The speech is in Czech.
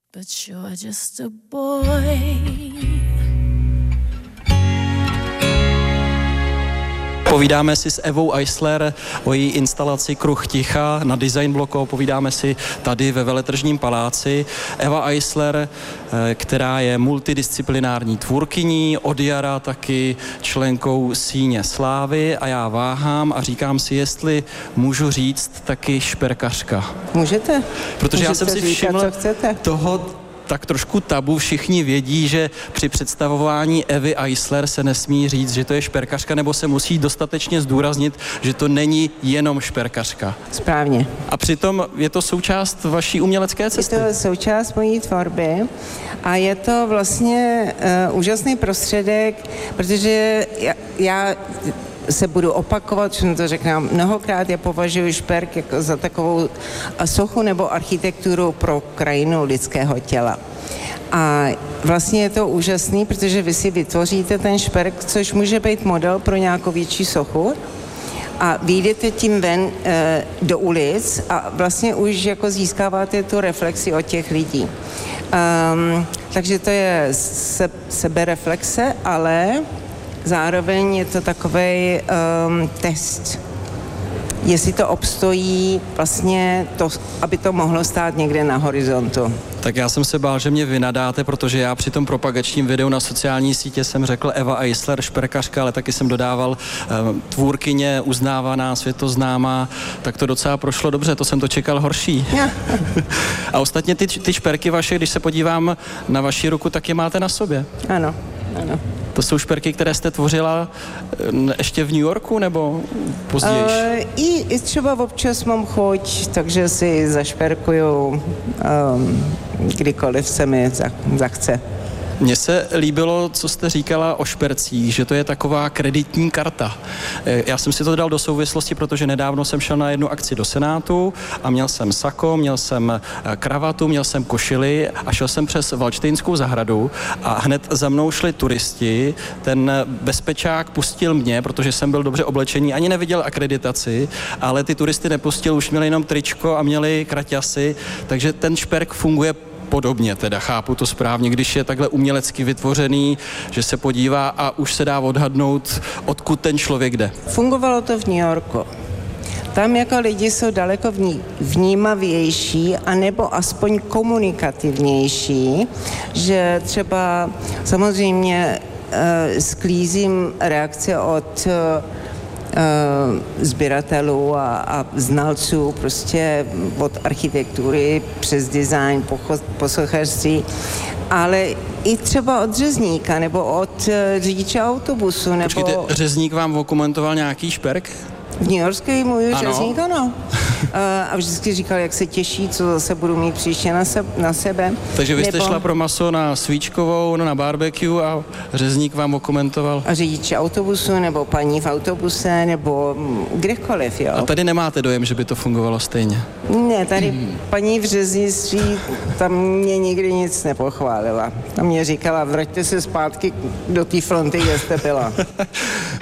But you're just a boy. Povídáme si s Evou Eisler o její instalaci Kruh ticha na Design bloku, povídáme si tady ve Veletržním paláci. Eva Eisler, která je multidisciplinární tvůrkyní, od jara taky členkou Síně slávy, a já váhám a říkám si, jestli můžu říct taky šperkařka. Můžete. Protože já jsem si všiml říkat, toho tak trošku tabu. Všichni vědí, že při představování Evy Eisler se nesmí říct, že to je šperkařka, nebo se musí dostatečně zdůraznit, že to není jenom šperkařka. Správně. A přitom je to součást vaší umělecké cesty. Je to součást mojí tvorby a je to vlastně úžasný prostředek, protože já se budu opakovat, že to řeknu mnohokrát, já považuji šperk jako za takovou sochu nebo architekturu pro krajinu lidského těla. A vlastně je to úžasný, protože vy si vytvoříte ten šperk, což může být model pro nějakou větší sochu, a vyjdete tím ven do ulic a vlastně už jako získáváte tu reflexi od těch lidí. Takže to je sebereflexe, ale zároveň je to takovej test, jestli to obstojí vlastně to, aby to mohlo stát někde na horizontu. Tak já jsem se bál, že mě vynadáte, protože já při tom propagačním videu na sociální sítě jsem řekl Eva Eisler, šperkařka, ale taky jsem dodával tvůrkyně, uznávaná, světoznámá, tak to docela prošlo dobře, to jsem to čekal horší. A ostatně ty šperky vaše, když se podívám na vaši ruku, tak je máte na sobě. Ano, ano. To jsou šperky, které jste tvořila ještě v New Yorku, nebo později? I třeba občas mám chuť, takže si zašperkuju, kdykoliv se mi zachce. Mně se líbilo, co jste říkala o špercích, že to je taková kreditní karta. Já jsem si to dal do souvislosti, protože nedávno jsem šel na jednu akci do Senátu a měl jsem sako, měl jsem kravatu, měl jsem košili a šel jsem přes Valdštejnskou zahradu a hned za mnou šli turisti. Ten bezpečák pustil mě, protože jsem byl dobře oblečený, ani neviděl akreditaci, ale ty turisty nepustil, už měli jenom tričko a měli kraťasy, takže ten šperk funguje podobně, teda chápu to správně, když je takhle umělecky vytvořený, že se podívá a už se dá odhadnout, odkud ten člověk jde. Fungovalo to v New Yorku. Tam jako lidi jsou daleko vnímavější anebo aspoň komunikativnější, že třeba samozřejmě sklízím reakce od sběratelů a znalců prostě od architektury přes design, posluchačství, ale i třeba od řezníka nebo od řidiče autobusu. Nebo... Počkejte, řezník vám okomentoval nějaký šperk? V New Yorkský můj řezník, ano. A vždycky říkal, jak se těší, co zase budu mít příště na sebe. Takže vy jste šla pro maso na svíčkovou, na barbecue a řezník vám okomentoval? A řidiče autobusu, nebo paní v autobuse, nebo kdekoliv, jo. A tady nemáte dojem, že by to fungovalo stejně? Ne, tady paní v řeznictví, tam mě nikdy nic nepochválila. Tam mě říkala, vraťte se zpátky do té fronty, kde jste byla.